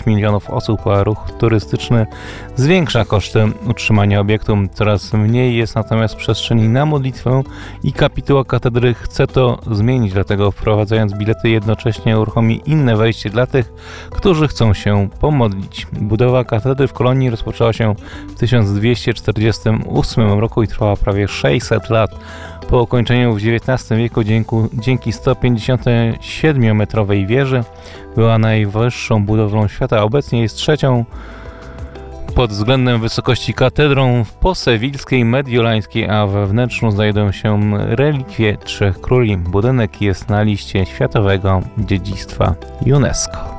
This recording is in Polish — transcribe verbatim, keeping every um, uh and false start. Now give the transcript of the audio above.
pięć milionów osób, a ruch turystyczny zwiększa koszty utrzymania obiektu. Coraz mniej jest natomiast przestrzeni na modlitwę i kapituła katedry chce to zmienić, dlatego wprowadzając bilety jednocześnie uruchomi inne wejście dla tych, którzy chcą się pomodlić. Budowa katedry w Kolonii rozpoczęła się w tysiąc dwieście czterdziestym ósmym roku i trwała prawie sześćset lat. Po ukończeniu w dziewiętnastym wieku dzięki, dzięki sto pięćdziesięciosioemmetrowej wieży była najwyższą budowlą świata, a obecnie jest trzecią pod względem wysokości katedrą posewilskiej, mediolańskiej, a we wnętrzu znajdują się relikwie Trzech Króli. Budynek jest na liście Światowego Dziedzictwa UNESCO.